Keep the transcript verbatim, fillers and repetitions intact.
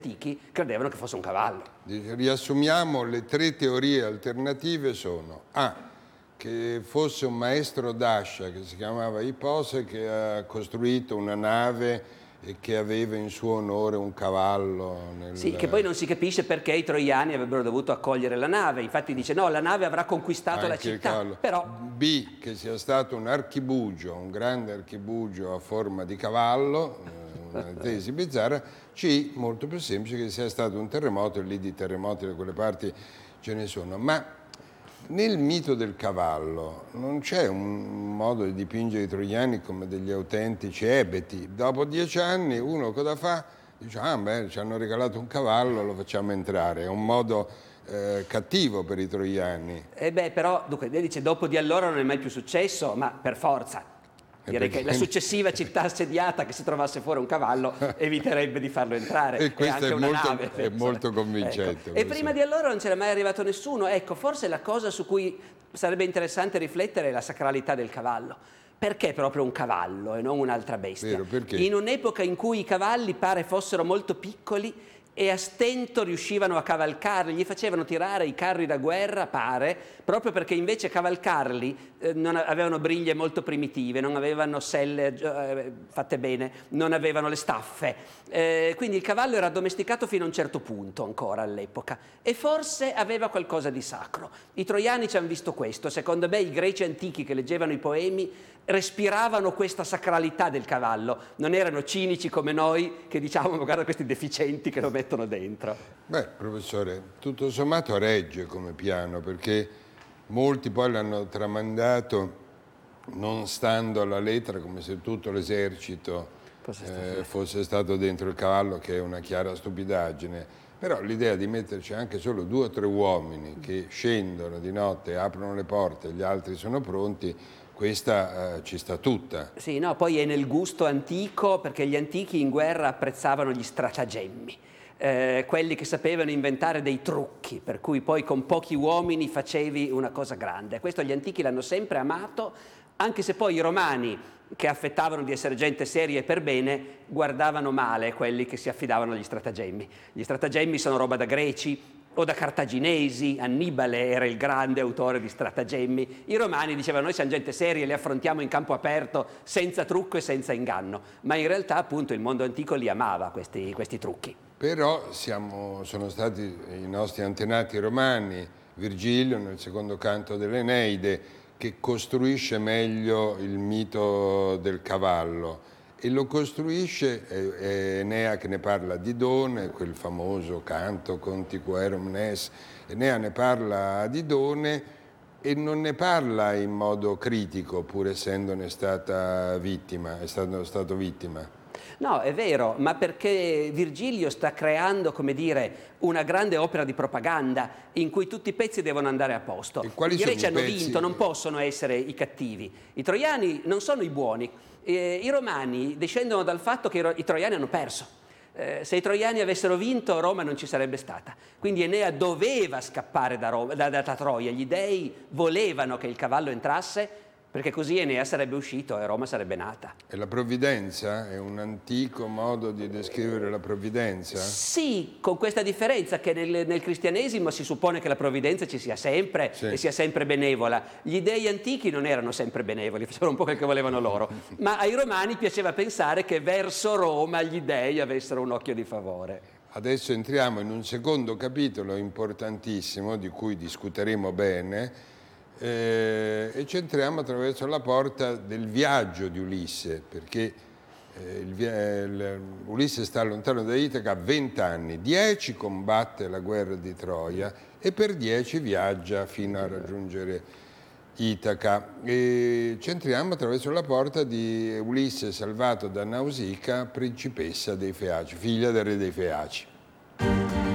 antichi credevano che fosse un cavallo. Riassumiamo, le tre teorie alternative sono A, che fosse un maestro d'ascia che si chiamava Ippose, che ha costruito una nave e che aveva in suo onore un cavallo. Nel... Sì, che poi non si capisce perché i troiani avrebbero dovuto accogliere la nave. Infatti dice no, la nave avrà conquistato Anche la città. Però... B, che sia stato un archibugio, un grande archibugio a forma di cavallo, una tesi bizzarra. C, molto più semplice, che sia stato un terremoto, e lì di terremoti da quelle parti ce ne sono. Ma nel mito del cavallo non c'è un modo di dipingere i troiani come degli autentici ebeti. Dopo dieci anni uno cosa fa? Dice, ah beh, ci hanno regalato un cavallo, lo facciamo entrare. È un modo eh, cattivo per i troiani. Eh beh, però, dunque, lei dice, dopo di allora non è mai più successo, ma per forza. Direi perché... che la successiva città assediata che si trovasse fuori un cavallo eviterebbe di farlo entrare. E questo e anche è, una molto, nave, è molto convincente. Ecco. E prima di allora non c'era mai arrivato nessuno. Ecco, forse la cosa su cui sarebbe interessante riflettere è la sacralità del cavallo. Perché proprio un cavallo e non un'altra bestia? Vero, perché? In un'epoca in cui i cavalli pare fossero molto piccoli e a stento riuscivano a cavalcarli, gli facevano tirare i carri da guerra, pare, proprio perché invece cavalcarli eh, non avevano briglie molto primitive, non avevano selle eh, fatte bene, non avevano le staffe, eh, quindi il cavallo era addomesticato fino a un certo punto ancora all'epoca e forse aveva qualcosa di sacro. I troiani ci hanno visto questo, secondo me i greci antichi che leggevano i poemi respiravano questa sacralità del cavallo, non erano cinici come noi che diciamo guarda questi deficienti che lo mettono dentro. Beh, professore, tutto sommato regge come piano, perché molti poi l'hanno tramandato non stando alla lettera, come se tutto l'esercito fosse, eh, fosse stato dentro il cavallo, che è una chiara stupidaggine. Però l'idea di metterci anche solo due o tre uomini che scendono di notte, aprono le porte, gli altri sono pronti, questa eh, ci sta tutta. Sì, no, poi è nel gusto antico, perché gli antichi in guerra apprezzavano gli stratagemmi, eh, quelli che sapevano inventare dei trucchi, per cui poi con pochi uomini facevi una cosa grande. Questo gli antichi l'hanno sempre amato, anche se poi i romani, che affettavano di essere gente seria e per bene, guardavano male quelli che si affidavano agli stratagemmi. Gli stratagemmi sono roba da greci o da cartaginesi, Annibale era il grande autore di stratagemmi. I romani dicevano noi siamo gente seria, li affrontiamo in campo aperto, senza trucco e senza inganno, ma in realtà appunto il mondo antico li amava questi, questi trucchi. Però siamo, sono stati i nostri antenati romani, Virgilio nel secondo canto dell'Eneide, che costruisce meglio il mito del cavallo e lo costruisce, è Enea che ne parla a Didone, quel famoso canto Contiquerum Nes, Enea ne parla a Didone e non ne parla in modo critico, pur essendone stata vittima, è stato, stato vittima. No, è vero, ma perché Virgilio sta creando, come dire, una grande opera di propaganda in cui tutti i pezzi devono andare a posto. I greci hanno vinto, non possono essere i cattivi. I troiani non sono i buoni. Eh, I romani discendono dal fatto che i, i troiani hanno perso. Eh, se i troiani avessero vinto, Roma non ci sarebbe stata. Quindi Enea doveva scappare da, Roma, da, da Troia. Gli dei volevano che il cavallo entrasse, perché così Enea sarebbe uscito e Roma sarebbe nata. E la provvidenza è un antico modo di descrivere la provvidenza? Sì, con questa differenza che nel, nel cristianesimo si suppone che la provvidenza ci sia sempre, sì, e sia sempre benevola. Gli dei antichi non erano sempre benevoli, facevano un po' quel che volevano loro, ma ai romani piaceva pensare che verso Roma gli dei avessero un occhio di favore. Adesso entriamo in un secondo capitolo importantissimo di cui discuteremo bene, Eh, e ci entriamo attraverso la porta del viaggio di Ulisse, perché eh, il, il, Ulisse sta lontano da Itaca venti anni, dieci combatte la guerra di Troia e per dieci viaggia fino a raggiungere Itaca. E ci entriamo attraverso la porta di Ulisse salvato da Nausicaa, principessa dei Feaci, figlia del re dei Feaci.